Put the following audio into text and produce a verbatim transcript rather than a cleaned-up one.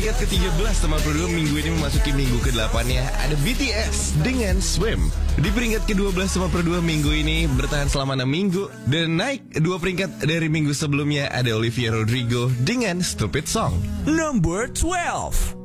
peringkat ke tiga belas teman Pro dua minggu ini memasuki minggu ke delapan ya. Ada B T S dengan Swim. Di peringkat ke dua belas teman Pro dua minggu ini bertahan selama enam minggu. Dan naik dua peringkat dari minggu sebelumnya ada Olivia Rodrigo dengan Stupid Song. Number twelve.